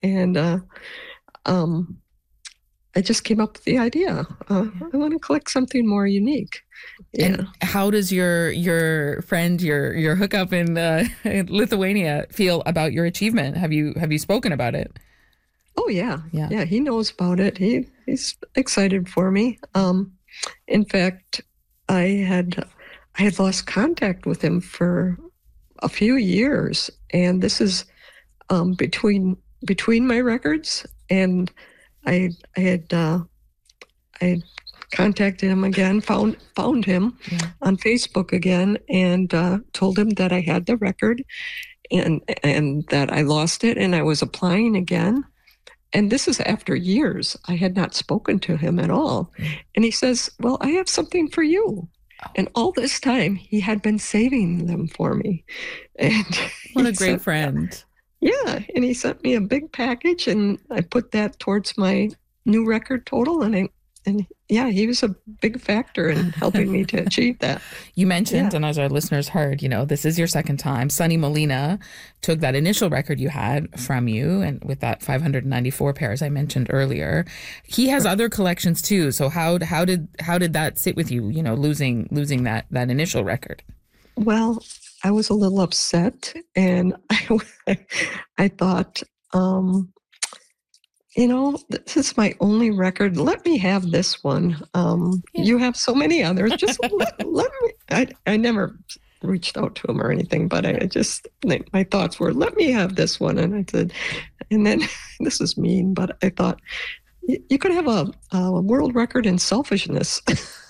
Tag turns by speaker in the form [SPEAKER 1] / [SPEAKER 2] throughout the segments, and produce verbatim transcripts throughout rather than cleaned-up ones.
[SPEAKER 1] And uh, um, I just came up with the idea. Uh, I want to collect something more unique. Yeah.
[SPEAKER 2] And how does your your friend, your your hookup in, uh, in Lithuania feel about your achievement? Have you have you spoken about it?
[SPEAKER 1] Oh yeah,
[SPEAKER 2] yeah,
[SPEAKER 1] yeah. He knows about it. He he's excited for me. Um, in fact, I had I had lost contact with him for a few years, and this is um, between between my records, and I I had uh, I had contacted him again, found found him
[SPEAKER 2] yeah.
[SPEAKER 1] on Facebook again, and uh, told him that I had the record, and and that I lost it, and I was applying again. And this is after years. I had not spoken to him at all. And he says, well, I have something for you. And all this time, he had been saving them for me. And
[SPEAKER 2] what a great friend.
[SPEAKER 1] Yeah. And he sent me a big package, and I put that towards my new record total. And I, and yeah, he was a big factor in helping me to achieve that.
[SPEAKER 2] You mentioned, yeah. and as our listeners heard, you know, this is your second time. Sonny Molina took that initial record you had from you, and with that five hundred ninety-four pairs I mentioned earlier. He has other collections too. So how how did how did that sit with you? You know, losing losing that that initial record.
[SPEAKER 1] Well, I was a little upset, and I I thought. Um, You know, this is my only record. Let me have this one. Um, yeah. You have so many others. Just let, let me. I, I never reached out to him or anything, but I just, my thoughts were, let me have this one. And I said, and then, this is mean, but I thought, you could have a, a world record in selfishness.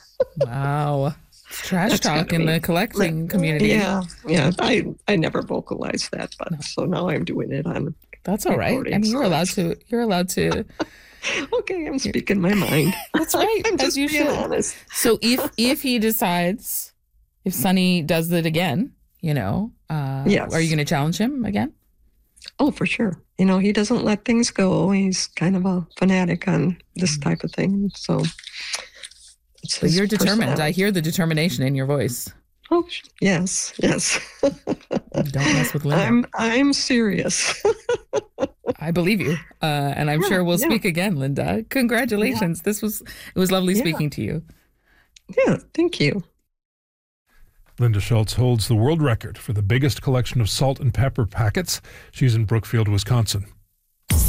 [SPEAKER 2] Wow. It's trash That's talk in the collecting
[SPEAKER 1] like,
[SPEAKER 2] community.
[SPEAKER 1] Yeah. Yeah. I, I never vocalized that, but no. So now I'm doing it on
[SPEAKER 2] That's all right. I mean, you're allowed to. You're allowed to.
[SPEAKER 1] Okay, I'm speaking my mind.
[SPEAKER 2] That's right.
[SPEAKER 1] I'm
[SPEAKER 2] as
[SPEAKER 1] just
[SPEAKER 2] you
[SPEAKER 1] being
[SPEAKER 2] should.
[SPEAKER 1] honest.
[SPEAKER 2] So if if he decides, if Sonny does it again, you know, uh,
[SPEAKER 1] yes.
[SPEAKER 2] are you going to challenge him again?
[SPEAKER 1] Oh, for sure. You know, he doesn't let things go. He's kind of a fanatic on this type of thing. So,
[SPEAKER 2] it's but you're determined. I hear the determination in your voice.
[SPEAKER 1] Oh, yes, yes.
[SPEAKER 2] Don't mess with Linda.
[SPEAKER 1] I'm, I'm serious.
[SPEAKER 2] I believe you. Uh, and I'm yeah, sure we'll yeah. speak again, Linda. Congratulations. Yeah. This was, it was lovely yeah. speaking to you.
[SPEAKER 1] Yeah, thank you.
[SPEAKER 3] Linda Schultz holds the world record for the biggest collection of salt and pepper packets. She's in Brookfield, Wisconsin.